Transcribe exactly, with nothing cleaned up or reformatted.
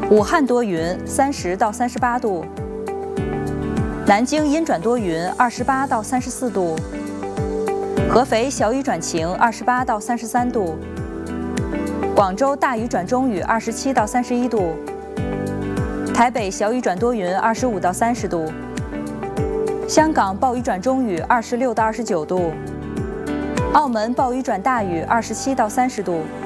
武汉多云，三十到三十八度；南京阴转多云，二十八到三十四度；合肥小雨转晴，二十八到三十三度；广州大雨转中雨，二十七到三十一度；台北小雨转多云，二十五到三十度；香港暴雨转中雨，二十六到二十九度；澳门暴雨转大雨，二十七到三十度。